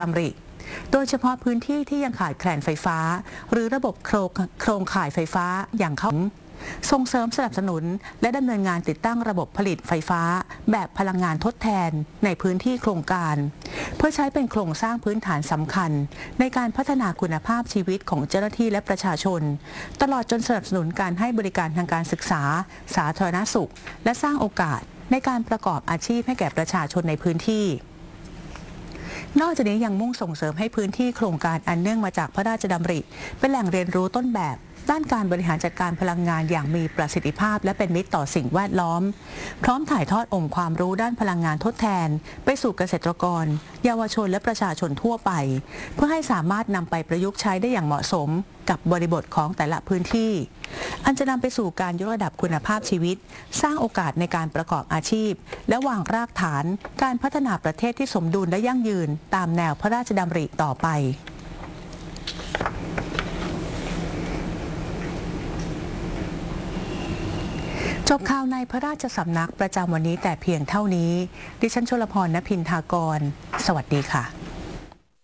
ดำริโดยเฉพาะพื้นที่ที่ยังขาดแคลนไฟฟ้าหรือระบบโครงข่ายไฟฟ้าอย่างเข้าส่งเสริมสนับสนุนและดำเนินงานติดตั้งระบบผลิตไฟฟ้าแบบพลังงานทดแทนในพื้นที่โครงการเพื่อใช้เป็นโครงสร้างพื้นฐานสำคัญในการพัฒนาคุณภาพชีวิตของเจ้าหน้าที่และประชาชนตลอดจนสนับสนุนการให้บริการทางการศึกษาสาธารณสุขและสร้างโอกาสในการประกอบอาชีพให้แก่ประชาชนในพื้นที่นอกจากนี้ยังมุ่งส่งเสริมให้พื้นที่โครงการอันเนื่องมาจากพระราชดำริเป็นแหล่งเรียนรู้ต้นแบบด้านการบริหารจัดการพลังงานอย่างมีประสิทธิภาพและเป็นมิตรต่อสิ่งแวดล้อมพร้อมถ่ายทอดองค์ความรู้ด้านพลังงานทดแทนไปสู่เกษตรกรเยาวชนและประชาชนทั่วไปเพื่อให้สามารถนำไปประยุกต์ใช้ได้อย่างเหมาะสมกับบริบทของแต่ละพื้นที่อันจะนำไปสู่การยกระดับคุณภาพชีวิตสร้างโอกาสในการประกอบอาชีพและวางรากฐานการพัฒนาประเทศที่สมดุลและยั่งยืนตามแนวพระราชดำริต่อไปจบข่าวในพระราชสำนักประจำวันนี้แต่เพียงเท่านี้ดิฉันชลพร ณ พินทากรสวัสดีค่ะ